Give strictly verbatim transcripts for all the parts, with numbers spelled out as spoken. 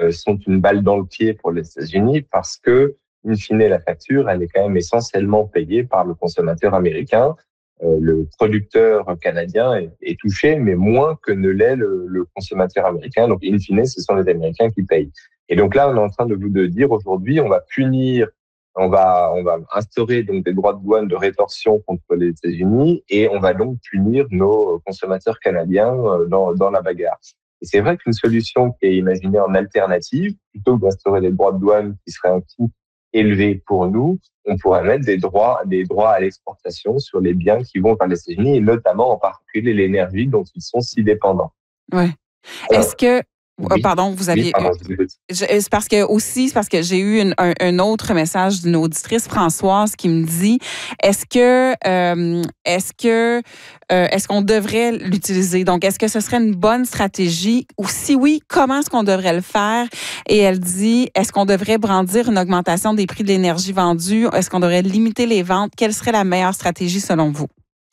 euh, sont une balle dans le pied pour les États-Unis parce que, in fine, la facture, elle est quand même essentiellement payée par le consommateur américain. Euh, le producteur canadien est, est touché, mais moins que ne l'est le, le consommateur américain. Donc, in fine, ce sont les Américains qui payent. Et donc là, on est en train de vous de dire aujourd'hui, on va punir, on va, on va instaurer donc des droits de douane de rétorsion contre les États-Unis et on va donc punir nos consommateurs canadiens dans, dans la bagarre. Et c'est vrai qu'une solution qui est imaginée en alternative, plutôt que d'instaurer des droits de douane qui seraient un coût élevé pour nous, on pourrait mettre des droits, des droits à l'exportation sur les biens qui vont vers les États-Unis et notamment en particulier l'énergie dont ils sont si dépendants. Ouais. Est-ce que Oui. Pardon, vous aviez. Oui, pardon, je vous écoute. C'est parce que aussi, c'est parce que j'ai eu une, un, un autre message d'une auditrice, Françoise, qui me dit est-ce que euh, est-ce que euh, est-ce qu'on devrait l'utiliser? Donc, est-ce que ce serait une bonne stratégie? Ou si oui, comment est-ce qu'on devrait le faire? Et elle dit est-ce qu'on devrait brandir une augmentation des prix de l'énergie vendue? Est-ce qu'on devrait limiter les ventes? Quelle serait la meilleure stratégie selon vous?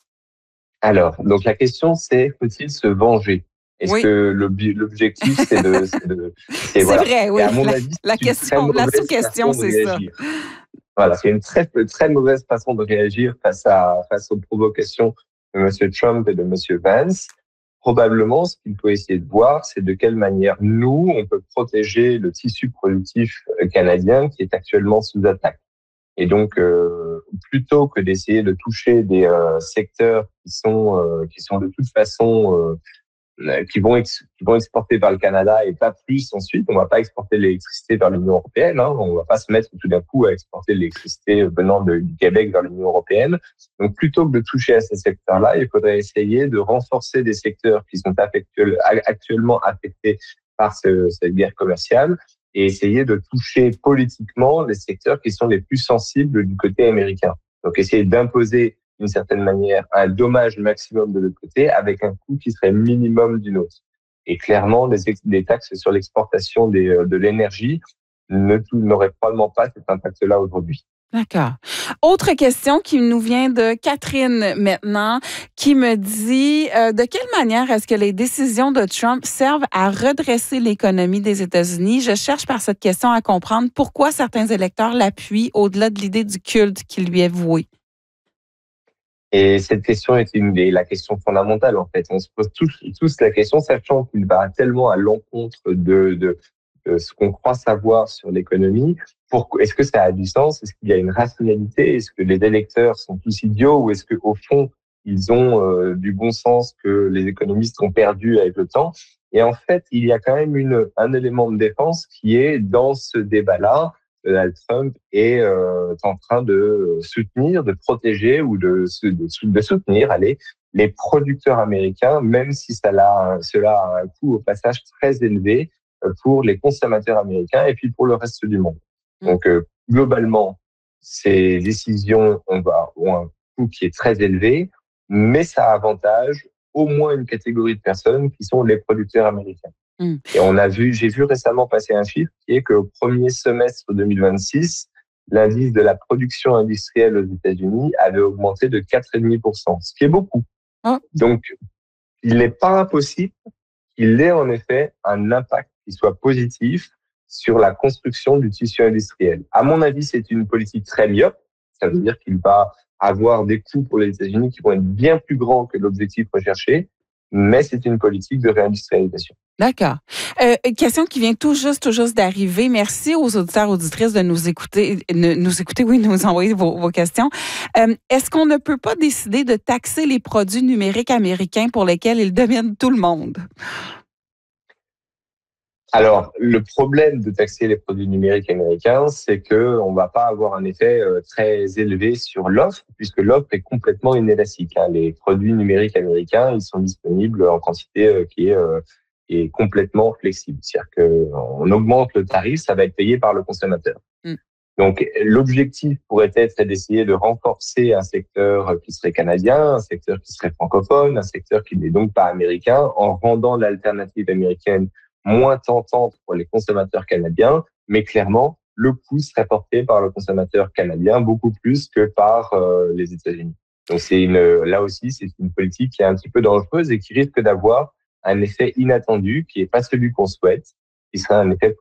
Alors, donc la question c'est faut-il se venger? Est-ce Oui. que l'objectif, c'est de... C'est, de, c'est, c'est voilà. vrai, oui. Et à mon la, avis, la c'est une question, très la mauvaise sous-question, façon de c'est ça. réagir. Voilà, c'est une très, très mauvaise façon de réagir face, à, face aux provocations de M. Trump et de M. Vance. Probablement, ce qu'il faut essayer de voir, c'est de quelle manière nous, on peut protéger le tissu productif canadien qui est actuellement sous attaque. Et donc, euh, plutôt que d'essayer de toucher des euh, secteurs qui sont euh, qui sont de toute façon euh, qui vont ex- qui vont exporter vers le Canada et pas plus ensuite, on va pas exporter de l'électricité vers l'Union européenne. Hein, on va pas se mettre tout d'un coup à exporter de l'électricité venant de, du Québec vers l'Union européenne. Donc, plutôt que de toucher à ces secteurs-là, il faudrait essayer de renforcer des secteurs qui sont affectueux, actuellement affectés par ce, cette guerre commerciale et essayer de toucher politiquement les secteurs qui sont les plus sensibles du côté américain. Donc, essayer d'imposer d'une certaine manière un dommage maximum de l'autre côté avec un coût qui serait minimum d'une autre. Et clairement, des, des taxes sur l'exportation des, de l'énergie ne, n'auraient probablement pas cet impact-là aujourd'hui. D'accord. Autre question qui nous vient de Catherine maintenant, qui me dit euh, de quelle manière est-ce que les décisions de Trump servent à redresser l'économie des États-Unis? Je cherche par cette question à comprendre pourquoi certains électeurs l'appuient au-delà de l'idée du culte qui lui est voué. Et cette question est une des, la question fondamentale, en fait. On se pose tous, tous la question, sachant qu'il va tellement à l'encontre de, de, de ce qu'on croit savoir sur l'économie. Pourquoi, est-ce que ça a du sens? Est-ce qu'il y a une rationalité? Est-ce que les électeurs sont tous idiots? Ou est-ce qu'au fond, ils ont euh, du bon sens que les économistes ont perdu avec le temps? Et en fait, il y a quand même une, un élément de défense qui est dans ce débat-là. Donald Trump est euh, en train de soutenir, de protéger ou de, de, de soutenir, allez, les producteurs américains, même si ça a, cela a un coût au passage très élevé pour les consommateurs américains et puis pour le reste du monde. Donc, euh, globalement, ces décisions ont, ont un coût qui est très élevé, mais ça avantage au moins une catégorie de personnes qui sont les producteurs américains. Mm. Et on a vu, j'ai vu récemment passer un chiffre qui est qu'au premier semestre deux mille vingt-six, l'indice de la production industrielle aux États-Unis avait augmenté de quatre virgule cinq pour cent, ce qui est beaucoup. Oh. Donc, il n'est pas impossible qu'il ait en effet un impact qui soit positif sur la construction du tissu industriel. À mon avis, c'est une politique très myope. Ça veut dire qu'il va avoir des coûts pour les États-Unis qui vont être bien plus grands que l'objectif recherché, mais c'est une politique de réindustrialisation. D'accord. Euh, une question qui vient tout juste, tout juste d'arriver. Merci aux auditeurs, auditrices de nous écouter, de nous écouter, oui, nous envoyer vos, vos questions. Euh, est-ce qu'on ne peut pas décider de taxer les produits numériques américains pour lesquels ils dominent tout le monde? Alors, le problème de taxer les produits numériques américains, c'est que on va pas avoir un effet très élevé sur l'offre, puisque l'offre est complètement inélastique. Les produits numériques américains, ils sont disponibles en quantité qui est, qui est complètement flexible. C'est-à-dire qu'on augmente le tarif, ça va être payé par le consommateur. Mm. Donc, l'objectif pourrait être d'essayer de renforcer un secteur qui serait canadien, un secteur qui serait francophone, un secteur qui n'est donc pas américain, en rendant l'alternative américaine moins tentante pour les consommateurs canadiens, mais clairement, le coût serait porté par le consommateur canadien beaucoup plus que par euh, les États-Unis. Donc, c'est une, là aussi, c'est une politique qui est un petit peu dangereuse et qui risque d'avoir un effet inattendu, qui n'est pas celui qu'on souhaite, qui serait un effet